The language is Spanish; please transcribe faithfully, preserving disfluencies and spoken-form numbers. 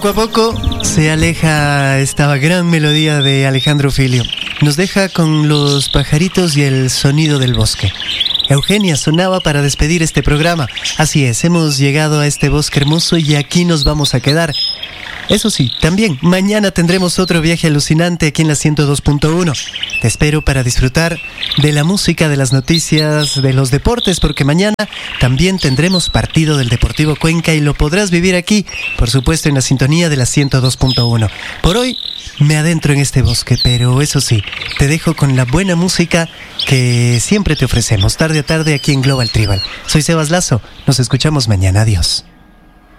Poco a poco se aleja esta gran melodía de Alejandro Filio. Nos deja con los pajaritos y el sonido del bosque. Eugenia sonaba para despedir este programa. Así es, hemos llegado a este bosque hermoso y aquí nos vamos a quedar. Eso sí, también mañana tendremos otro viaje alucinante aquí en la ciento dos punto uno. Te espero para disfrutar de la música, de las noticias, de los deportes, porque mañana también tendremos partido del Deportivo Cuenca y lo podrás vivir aquí, por supuesto en la sintonía de la ciento dos punto uno. Por hoy me adentro en este bosque, pero eso sí, te dejo con la buena música que siempre te ofrecemos tarde a tarde aquí en Global Tribal. Soy Sebas Lazo, nos escuchamos mañana, adiós.